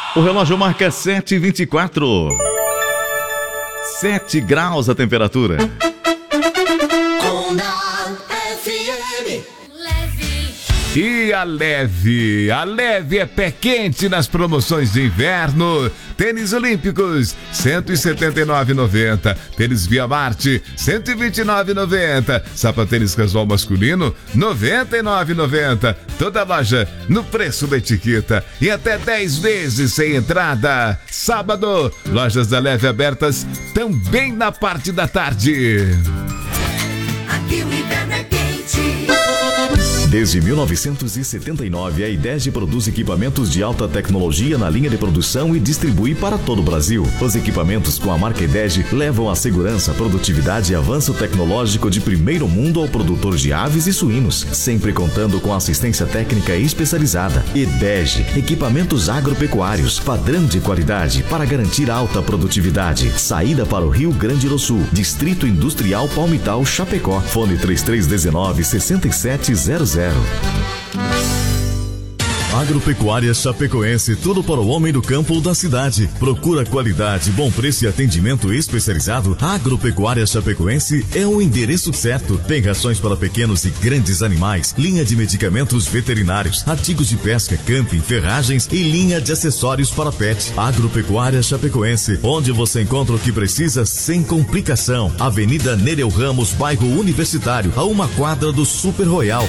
O relógio marca 7h24. 7 graus a temperatura. E a Leve é pé quente nas promoções de inverno. Tênis olímpicos, R$ 179,90. Tênis Via Marte, R$ 129,90. Sapatênis casual masculino, R$ 99,90. Toda loja no preço da etiqueta e até 10 vezes sem entrada. Sábado, lojas da Leve abertas também na parte da tarde. Aqui o inverno é quente. Desde 1979, a IDEG produz equipamentos de alta tecnologia na linha de produção e distribui para todo o Brasil. Os equipamentos com a marca IDEG levam a segurança, produtividade e avanço tecnológico de primeiro mundo ao produtor de aves e suínos, sempre contando com assistência técnica especializada. IDEG, equipamentos agropecuários, padrão de qualidade para garantir alta produtividade. Saída para o Rio Grande do Sul, Distrito Industrial Palmital, Chapecó. Fone 3319-6700. Agropecuária Chapecoense, tudo para o homem do campo ou da cidade. Procura qualidade, bom preço e atendimento especializado. Agropecuária Chapecoense é o endereço certo. Tem rações para pequenos e grandes animais, linha de medicamentos veterinários, artigos de pesca, camping, ferragens e linha de acessórios para pet. Agropecuária Chapecoense, onde você encontra o que precisa sem complicação. Avenida Nereu Ramos, bairro Universitário, a uma quadra do Super Royal.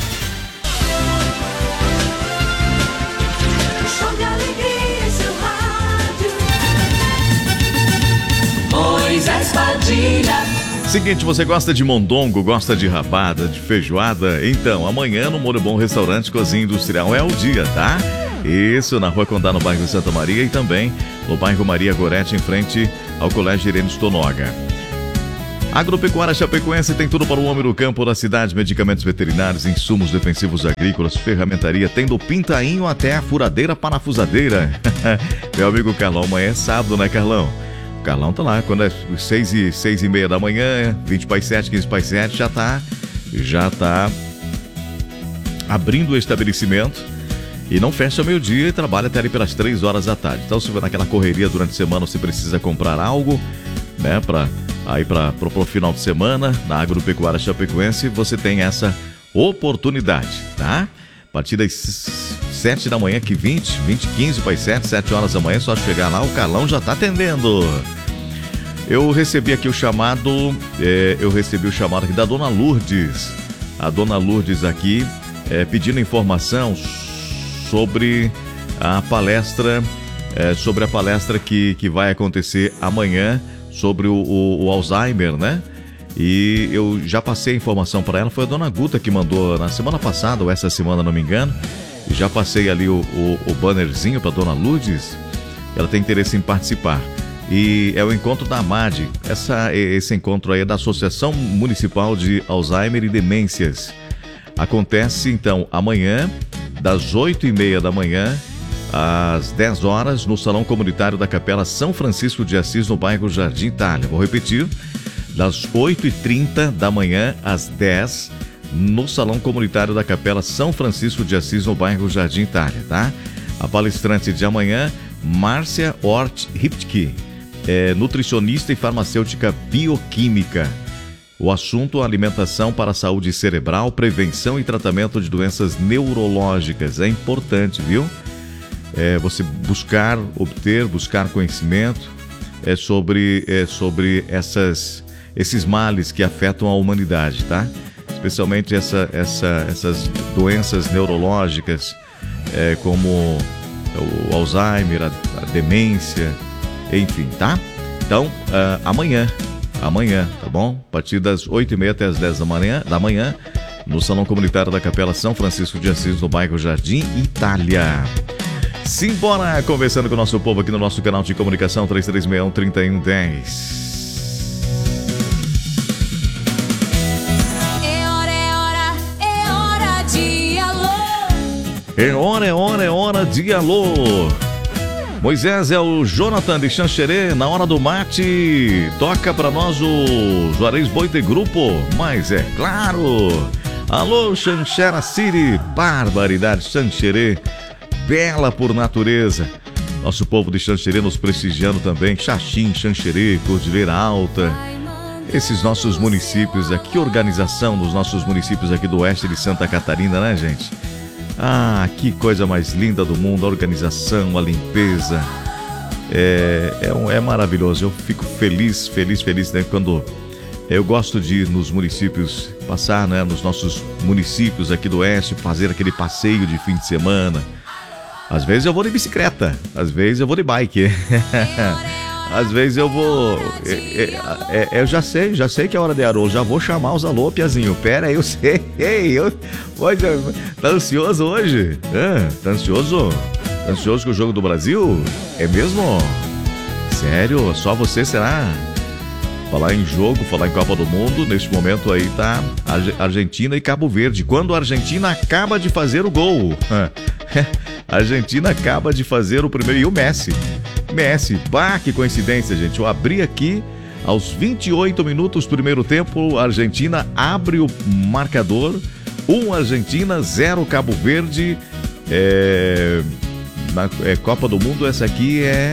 Seguinte, você gosta de mondongo, gosta de rabada, de feijoada? Então, amanhã no Molho Bom Restaurante Cozinha Industrial é o dia, tá? Isso, na Rua Condá, no bairro Santa Maria, e também no bairro Maria Gorete, em frente ao Colégio Irene Stonoga. Agropecuária Chapecoense tem tudo para o homem do campo da cidade: medicamentos veterinários, insumos defensivos agrícolas, ferramentaria, tem do pintainho até a furadeira parafusadeira. Meu amigo Carlão, amanhã é sábado, né, Carlão? O Carlão tá lá, quando é 6h30 da manhã, 20 para as 7, 15 para as 7, já tá abrindo o estabelecimento e não fecha meio-dia e trabalha até ali pelas 3 horas da tarde. Então, se naquela correria durante a semana você precisa comprar algo, né, para pro final de semana, na Agropecuária Chapecoense, você tem essa oportunidade, tá? A partir das 7 da manhã, 15 para as 7 horas da manhã, é só chegar lá, o Carlão já tá atendendo. Eu recebi aqui o chamado, aqui da Dona Lourdes. A Dona Lourdes aqui pedindo informação sobre a palestra, que vai acontecer amanhã sobre o Alzheimer, né? E eu já passei a informação para ela, foi a Dona Guta que mandou na semana passada, ou essa semana, não me engano. E já passei ali o bannerzinho para Dona Lourdes. Ela tem interesse em participar. E é o encontro da AMAD. Esse encontro aí é da Associação Municipal de Alzheimer e Demências. Acontece, então, amanhã, das 8h30 da manhã às 10 horas, no Salão Comunitário da Capela São Francisco de Assis, no bairro Jardim Itália. Vou repetir, das 8h30 da manhã às 10, no Salão Comunitário da Capela São Francisco de Assis, no bairro Jardim Itália, tá? A palestrante de amanhã, Márcia Hort-Riptke, nutricionista e farmacêutica bioquímica. O assunto: alimentação para a saúde cerebral, prevenção e tratamento de doenças neurológicas. É importante, viu? Você buscar conhecimento sobre esses males que afetam a humanidade, tá? Especialmente essas doenças neurológicas, como o Alzheimer, a demência, enfim, tá? Então, amanhã, tá bom? A partir das 8h30 até as 10 da manhã, no Salão Comunitário da Capela São Francisco de Assis, no bairro Jardim Itália. Simbora, conversando com o nosso povo aqui no nosso canal de comunicação 3361-3110. É hora de alô. Moisés, é o Jonathan de Xanxerê, na hora do mate. Toca pra nós o Juarez Boite Grupo, mas é claro. Alô, Xanxera City, barbaridade, Xanxerê, bela por natureza. Nosso povo de Xanxerê nos prestigiando também. Xaxim, Xanxerê, Cordilheira Alta. Esses nossos municípios aqui, organização dos nossos municípios aqui do oeste de Santa Catarina, né, gente? Ah, que coisa mais linda do mundo, a organização, a limpeza. É maravilhoso. Eu fico feliz, né, quando eu gosto de ir nos municípios, passar, né, nos nossos municípios aqui do oeste, fazer aquele passeio de fim de semana. Às vezes eu vou de bicicleta, às vezes eu vou de bike. Às vezes eu vou... Eu já sei que é hora de alô. Já vou chamar os alô, Piazinho. Pera aí, eu sei. Hoje, tá ansioso hoje? Tá ansioso? Tá ansioso com o jogo do Brasil? É mesmo? Sério? Só você, será? Falar em jogo, falar em Copa do Mundo. Neste momento aí tá Argentina e Cabo Verde. Quando a Argentina acaba de fazer o gol. A Argentina acaba de fazer o primeiro. E o Messi, bah, que coincidência, gente. Eu abri aqui aos 28 minutos do primeiro tempo. A Argentina abre o marcador. 1 Argentina, 0 Cabo Verde. Copa do Mundo, essa aqui é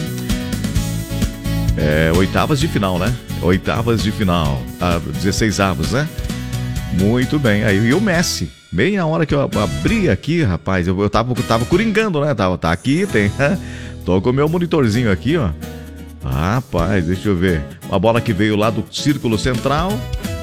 oitavas de final, né? Oitavas de final. 16avos, né? Muito bem. Aí e o Messi. Bem na hora que eu abri aqui, rapaz, eu tava coringando, né? Tá aqui, tem... Tô com o meu monitorzinho aqui, ó. Rapaz, deixa eu ver. Uma bola que veio lá do círculo central.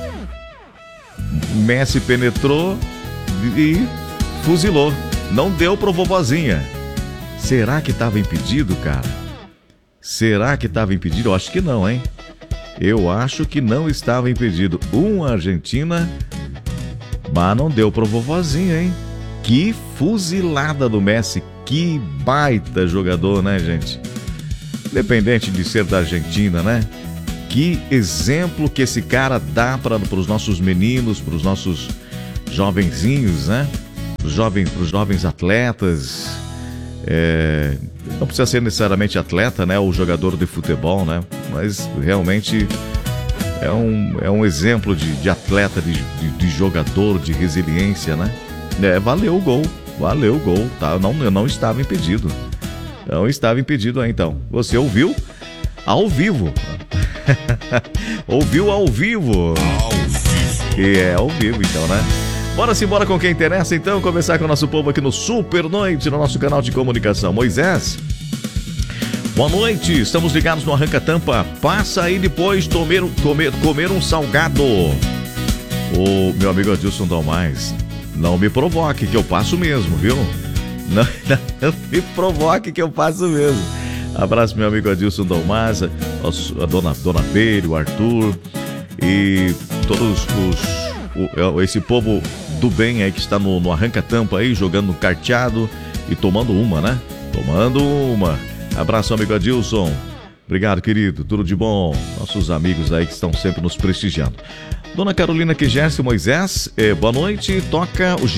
Messi penetrou e fuzilou. Não deu pro vovozinha. Será que tava impedido, cara? Será que tava impedido? Eu acho que não, hein? Eu acho que não estava impedido. Argentina, mas não deu pro vovozinha, hein? Que fuzilada do Messi. Que baita jogador, né, gente? Independente de ser da Argentina, né? Que exemplo que esse cara dá para os nossos meninos, para os nossos jovenzinhos, né? Para os jovens atletas. Não precisa ser necessariamente atleta, né? Ou jogador de futebol, né? Mas realmente é um exemplo de atleta, de jogador, de resiliência, né? Valeu o gol, tá? Não estava impedido. Não estava impedido aí, então. Você ouviu ao vivo. Ouviu ao vivo. Que é ao vivo, então, né? Bora simbora com quem interessa, então. Conversar com o nosso povo aqui no Super Noite, no nosso canal de comunicação. Moisés, boa noite. Estamos ligados no Arranca Tampa. Passa aí depois comer um salgado. O meu amigo Adilson Dalmais, não me provoque que eu passo mesmo, viu? Não me provoque que eu passo mesmo. Abraço meu amigo Adilson Dalmaz, a dona Beire, o Arthur e todos esse povo do bem aí que está no Arranca Tampa aí, jogando carteado e tomando uma, né? Tomando uma. Abraço amigo Adilson. Obrigado, querido. Tudo de bom. Nossos amigos aí que estão sempre nos prestigiando. Dona Carolina Quegerce Moisés, boa noite. Toca o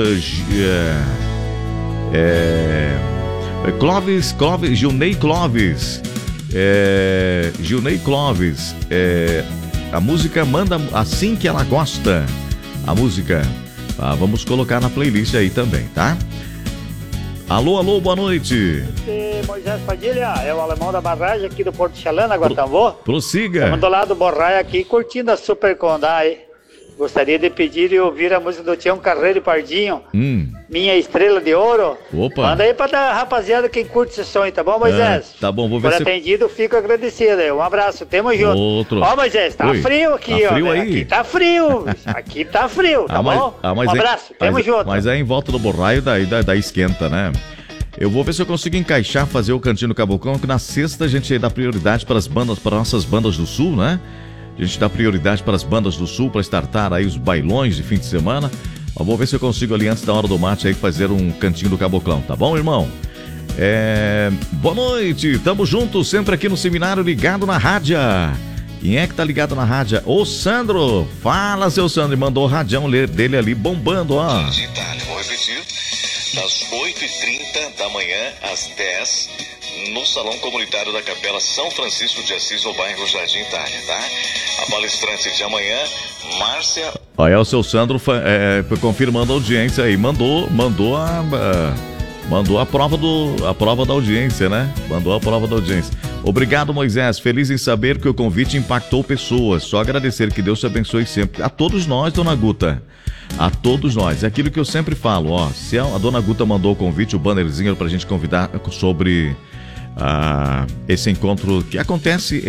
Gilney Clóvis. Gilney Clóvis. A música Manda Assim Que Ela Gosta. A música. Vamos colocar na playlist aí também, tá? Alô, boa noite. Moisés Padilha, é o alemão da barragem aqui do Porto Xalana, Guatambô. Prossiga. Estamos do lado do Borraia aqui, curtindo a Super Condai. Gostaria de pedir e ouvir a música do Tião Carreiro e Pardinho, Minha Estrela de Ouro. Opa. Manda aí pra dar rapaziada quem curte esse som, tá bom, Moisés? Tá bom, vou ver se... atendido, fico agradecido. Um abraço, tamo junto. Outro. Ó, Moisés, tá frio aqui, tá frio ó. Aí? Aqui tá frio. Aqui tá frio, tá bom? Um abraço, tamo junto. Mas aí em volta do Borraio da esquenta, né? Eu vou ver se eu consigo encaixar, fazer o Cantinho do Cabocão, que na sexta a gente dá prioridade para as nossas bandas do Sul, né? A gente dá prioridade para as bandas do Sul, para startar aí os bailões de fim de semana. Eu vou ver se eu consigo ali antes da hora do mate aí fazer um Cantinho do Caboclão, tá bom, irmão? Boa noite, tamo juntos sempre aqui no Seminário, ligado na rádio. Quem é que tá ligado na rádio? O Sandro. Fala, seu Sandro, mandou o radião dele ali bombando, ó. Vou repetir, das 8h30 da manhã às 10 no Salão Comunitário da Capela São Francisco de Assis, no bairro Jardim Itália, tá? A palestrante de amanhã, Márcia... Olha, o seu Sandro confirmando a audiência aí, mandou Mandou a prova da audiência, né? Mandou a prova da audiência. Obrigado, Moisés. Feliz em saber que o convite impactou pessoas. Só agradecer, que Deus te abençoe sempre. A todos nós, dona Guta. A todos nós. É aquilo que eu sempre falo, ó. Se a dona Guta mandou o convite, o bannerzinho pra gente convidar sobre esse encontro que acontece,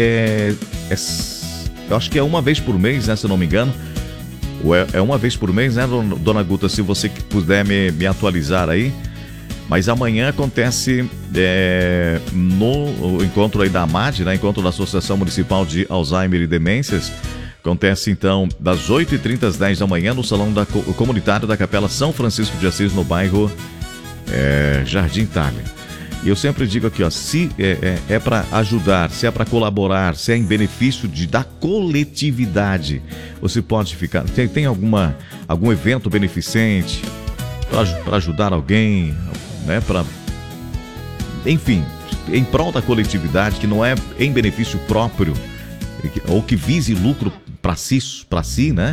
eu acho que é uma vez por mês, né? Se eu não me engano. É uma vez por mês, né, dona Guta? Se você puder me atualizar aí. Mas amanhã acontece no encontro aí da AMAD, né, encontro da Associação Municipal de Alzheimer e Demências. Acontece então das 8h30 às 10 da manhã no Salão Comunitário da Capela São Francisco de Assis, no bairro Jardim Itália. E eu sempre digo aqui, ó, se é para ajudar, se é para colaborar, se é em benefício da coletividade, você pode ficar. Tem algum evento beneficente para ajudar alguém, né? Enfim, em prol da coletividade, que não é em benefício próprio ou que vise lucro para si, né?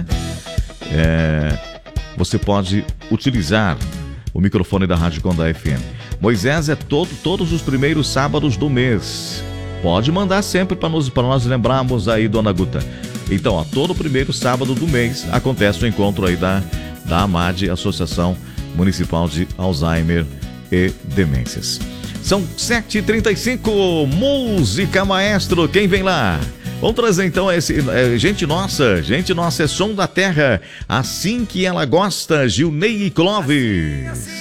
Você pode utilizar o microfone da Rádio Condá FM. Moisés, todos os primeiros sábados do mês. Pode mandar sempre para nós lembrarmos aí, dona Guta. Então, ó, todo primeiro sábado do mês acontece o encontro aí da AMAD, Associação Municipal de Alzheimer e Demências. São 7h35, música, maestro, quem vem lá? Vamos trazer então Gente Nossa, é som da terra, assim que ela gosta, Gilney e Clóvis.